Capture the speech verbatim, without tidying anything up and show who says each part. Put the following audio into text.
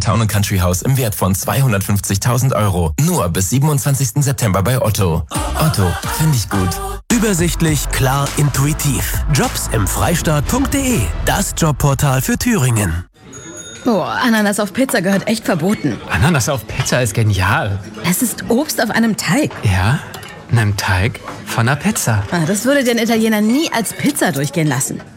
Speaker 1: Town und Country House im Wert von zweihundertfünfzigtausend Euro. Nur bis siebenundzwanzigsten September bei Otto. Otto, finde ich gut.
Speaker 2: Übersichtlich, klar, intuitiv. Jobs im Freistaat punkt de. Das Jobportal für Thüringen.
Speaker 3: Boah, Ananas auf Pizza gehört echt verboten.
Speaker 4: Ananas auf Pizza ist genial.
Speaker 3: Es ist Obst auf einem Teig.
Speaker 4: Ja, einem Teig von einer Pizza.
Speaker 3: Ah, das würde den Italiener nie als Pizza durchgehen lassen.